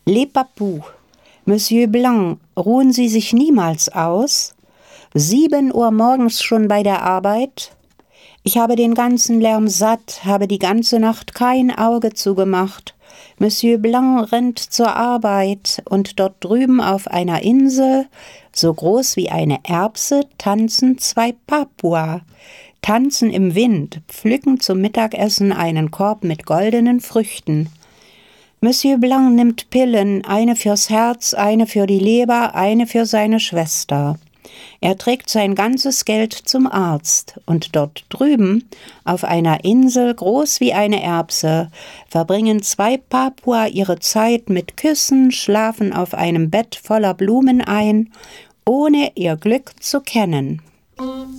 Les Papous, Monsieur Blanc, ruhen Sie sich niemals aus? 7 Uhr morgens schon bei der Arbeit? Ich habe den ganzen Lärm satt, habe die ganze Nacht kein Auge zugemacht. Monsieur Blanc rennt zur Arbeit, und dort drüben auf einer Insel, so groß wie eine Erbse, tanzen 2 Papua, tanzen im Wind, pflücken zum Mittagessen einen Korb mit goldenen Früchten. Monsieur Blanc nimmt Pillen, eine fürs Herz, eine für die Leber, eine für seine Schwester. Er trägt sein ganzes Geld zum Arzt, und dort drüben, auf einer Insel groß wie eine Erbse, verbringen 2 Papua ihre Zeit mit Küssen, schlafen auf einem Bett voller Blumen ein, ohne ihr Glück zu kennen.